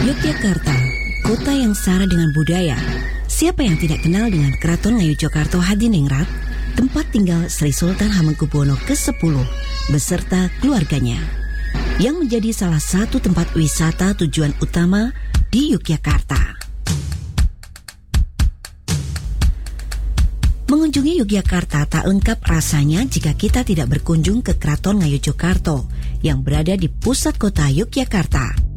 Yogyakarta, kota yang syarat dengan budaya. Siapa yang tidak kenal dengan Keraton Ngayogyakarta Hadiningrat, tempat tinggal Sri Sultan Hamengkubuwono ke-10 beserta keluarganya, yang menjadi salah satu tempat wisata tujuan utama di Yogyakarta. Mengunjungi Yogyakarta tak lengkap rasanya jika kita tidak berkunjung ke Keraton Ngayogyakarta yang berada di pusat kota Yogyakarta.